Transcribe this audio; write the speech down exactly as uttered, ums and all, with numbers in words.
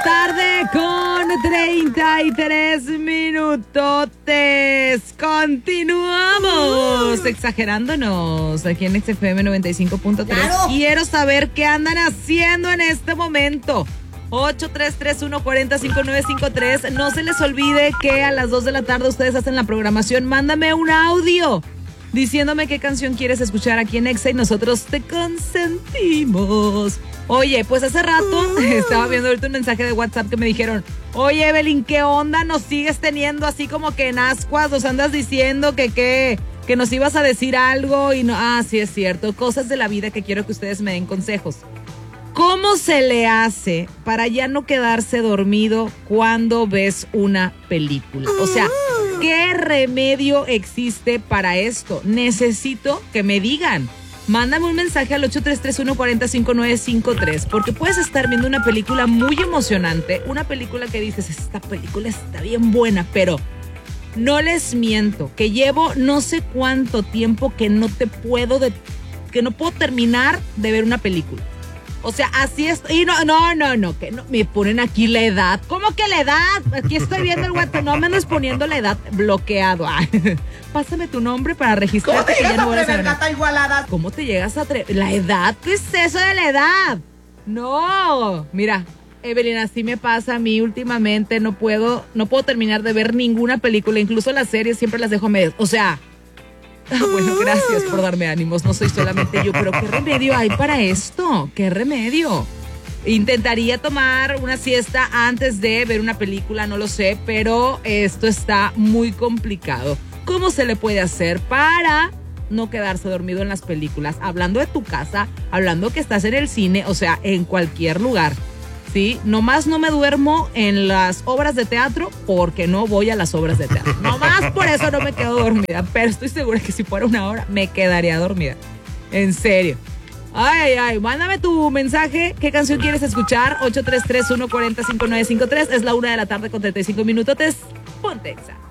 la tarde con treinta y tres minutotes. Continuamos exagerándonos aquí en X F M noventa y cinco punto tres. ¡Claro! Quiero saber qué andan haciendo en este momento. ocho tres tres uno cuatro cero cinco nueve cinco tres. No se les olvide que a las dos de la tarde ustedes hacen la programación. Mándame un audio diciéndome qué canción quieres escuchar aquí en Exa y nosotros te consentimos. Oye, pues hace rato estaba viendo ahorita un mensaje de WhatsApp que me dijeron: oye, Evelyn, ¿qué onda? Nos sigues teniendo así como que en ascuas, nos andas diciendo que qué, que nos ibas a decir algo y no. Ah, sí es cierto, cosas de la vida que quiero que ustedes me den consejos. ¿Cómo se le hace para ya no quedarse dormido cuando ves una película? O sea, ¿qué remedio existe para esto? Necesito que me digan. Mándame un mensaje al ocho tres tres uno cuatro cero cinco nueve cinco tres, porque puedes estar viendo una película muy emocionante, una película que dices, esta película está bien buena, pero no les miento, que llevo no sé cuánto tiempo que no te puedo, de, que no puedo terminar de ver una película. O sea, así es. Y no, no, no, no, que no, me ponen aquí la edad. ¿Cómo que la edad? Aquí estoy viendo el WhatsApp. No me andas poniendo la edad bloqueado. Ay, pásame tu nombre para registrarte. ¿Cómo te que llegas ya no a vuelvas atrever, ver. gata igualada? ¿Cómo te llegas a atrever? ¿La edad? ¿Qué es eso de la edad? No. Mira, Evelyn, así me pasa a mí últimamente. No puedo, no puedo terminar de ver ninguna película. Incluso las series siempre las dejo a medias. O sea... Bueno, gracias por darme ánimos, no soy solamente yo, pero ¿qué remedio hay para esto? ¿Qué remedio? Intentaría tomar una siesta antes de ver una película, no lo sé, pero esto está muy complicado. ¿Cómo se le puede hacer para no quedarse dormido en las películas? Hablando de tu casa, hablando que estás en el cine, o sea, en cualquier lugar. Sí, nomás no me duermo en las obras de teatro porque no voy a las obras de teatro. Nomás por eso no me quedo dormida, pero estoy segura que si fuera una hora me quedaría dormida. En serio. Ay, ay, ay, mándame tu mensaje. ¿Qué canción quieres escuchar? ocho tres tres uno cuatro cero cinco nueve cinco tres. Es la una de la tarde con treinta y cinco minutos. Ponte Exa.